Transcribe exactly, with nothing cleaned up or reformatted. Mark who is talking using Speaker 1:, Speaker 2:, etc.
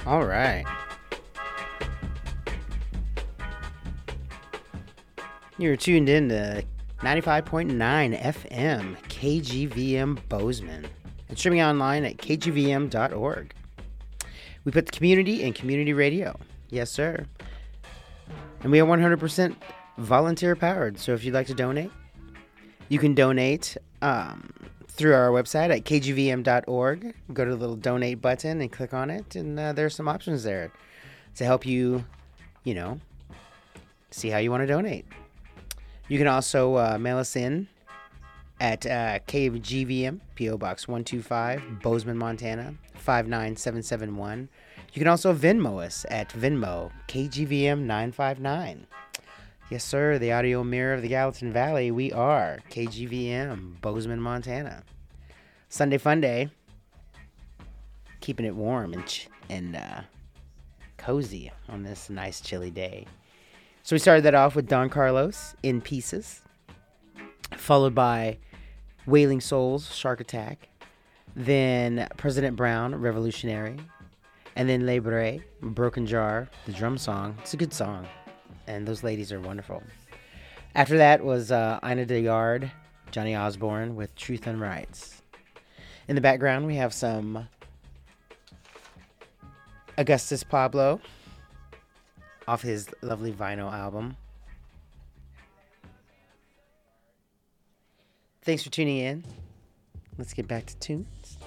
Speaker 1: All right. You're tuned in to ninety-five point nine F M K G V M Bozeman and streaming online at k g v m dot org. We put the community in community radio. Yes, sir. And we are one hundred percent volunteer powered. So if you'd like to donate, you can donate um, through our website at k g v m dot org. Go to the little donate button and click on it. And uh, there's some options there to help you, you know, see how you want to donate. You can also uh, mail us in at uh, K G V M, P O Box one two five, Bozeman, Montana, five nine seven seven one. You can also Venmo us at Venmo, K G V M nine five nine. Yes, sir, the audio mirror of the Gallatin Valley. We are K G V M, Bozeman, Montana. Sunday Fun Day. Keeping it warm and, ch- and uh, cozy on this nice chilly day. So we started that off with Don Carlos, In Pieces, followed by Wailing Souls, Shark Attack, then President Brown, Revolutionary, and then Le Bray, Broken Jar, the drum song. It's a good song, and those ladies are wonderful. After that was uh, Ina DeYard, Johnny Osborne with Truth and Rights. In the background, we have some Augustus Pablo, off his lovely vinyl album. Thanks for tuning in. Let's get back to tunes.